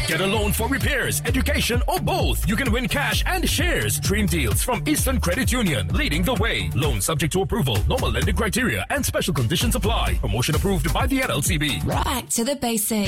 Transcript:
Get a loan for repairs, education, or both. You can win cash and shares. Dream deals from Eastern Credit Union, leading the way. Loan subject to approval. Normal lending criteria and special conditions apply. Promotion approved by the NLCB. Back to the basics.